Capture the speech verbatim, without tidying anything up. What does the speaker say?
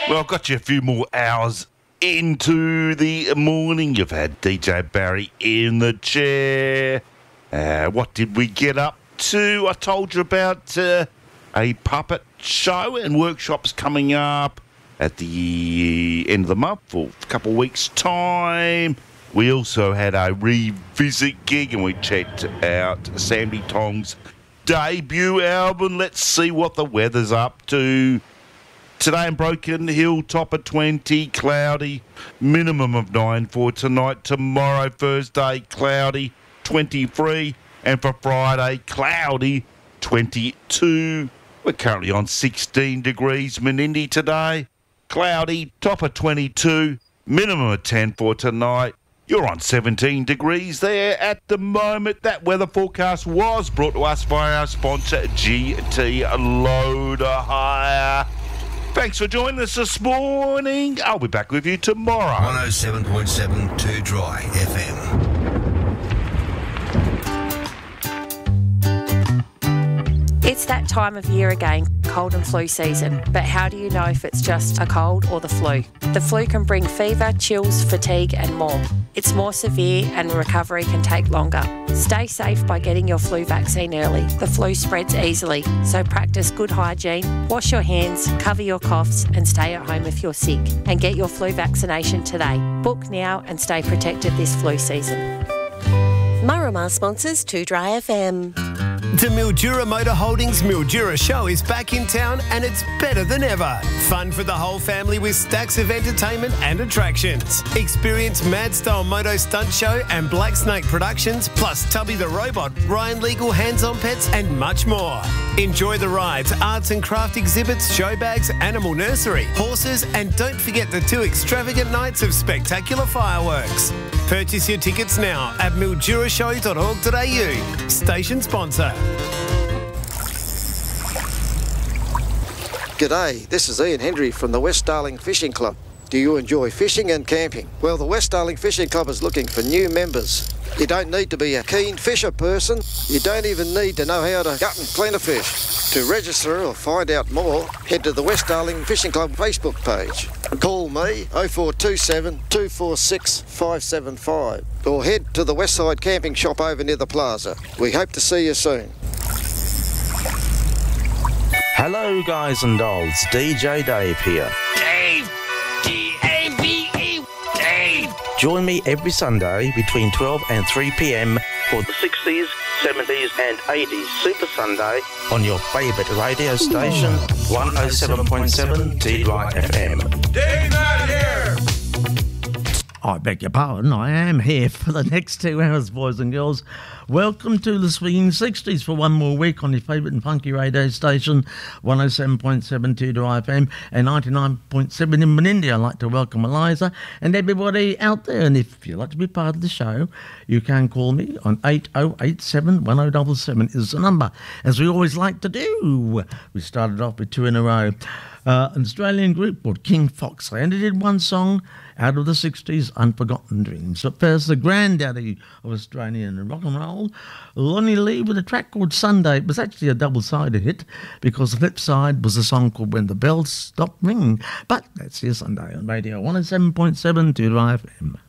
Well, I've got you a few more hours into the morning. You've had D J Barry in the chair. Uh, what did we get up to? I told you about uh, a puppet show and workshops coming up at the end of the month for a couple of weeks' time. We also had a revisit gig and we checked out Sandy Tong's debut album. Let's see what the weather's up to. Today in Broken Hill, top of twenty, cloudy, minimum of nine for tonight. Tomorrow, Thursday, cloudy, twenty-three. And for Friday, cloudy, twenty-two. We're currently on sixteen degrees. Menindee today, cloudy, top of twenty-two, minimum of ten for tonight. You're on seventeen degrees there at the moment. That weather forecast was brought to us by our sponsor, G T Loader Hire. Thanks for joining us this morning. I'll be back with you tomorrow. one oh seven point seven Too Dry F M. It's that time of year again, cold and flu season. But how do you know if it's just a cold or the flu? The flu can bring fever, chills, fatigue and more. It's more severe and recovery can take longer. Stay safe by getting your flu vaccine early. The flu spreads easily, so practice good hygiene, wash your hands, cover your coughs and stay at home if you're sick. And get your flu vaccination today. Book now and stay protected this flu season. Murramar sponsors Too Dry F M. The Mildura Motor Holdings Mildura Show is back in town and it's better than ever. Fun for the whole family with stacks of entertainment and attractions. Experience Mad Style Moto Stunt Show and Black Snake Productions, plus Tubby the Robot, Ryan Legal Hands-On Pets and much more. Enjoy the rides, arts and craft exhibits, show bags, animal nursery, horses and don't forget the two extravagant nights of spectacular fireworks. Purchase your tickets now at mildura show dot org dot a u. Station sponsor. G'day, this is Ian Hendry from the West Darling Fishing Club. Do you enjoy fishing and camping? Well, the West Darling Fishing Club is looking for new members. You don't need to be a keen fisher person. You don't even need to know how to gut and clean a fish. To register or find out more, head to the West Darling Fishing Club Facebook page. Call me oh four two seven, two four six, five seven five or head to the Westside Camping Shop over near the plaza. We hope to see you soon. Hello guys and dolls, D J Dave here. Dave! D A V E! Dave! Join me every Sunday between twelve and three p.m. for the sixties, seventies and eighties Super Sunday on your favourite radio station, one oh seven point seven T Y F M. Dave not here! I beg your pardon, I am here for the next two hours, boys and girls. Welcome to the Swinging sixties for one more week on your favourite and funky radio station, one oh seven point seven Too Dry F M and ninety-nine point seven in Menindee. I'd like to welcome Eliza and everybody out there. And if you'd like to be part of the show, you can call me on eight oh eight seven, one oh seven seven is the number, as we always like to do. We started off with two in a row. Uh, an Australian group called King Fox. They only did one song out of the sixties, Unforgotten Dreams. But first, the granddaddy of Australian rock and roll, Lonnie Lee, with a track called Sunday. It was actually a double-sided hit because the flip side was a song called When the Bells Stop Ringing. But that's your Sunday on radio, one oh seven point seven Too Dry F M.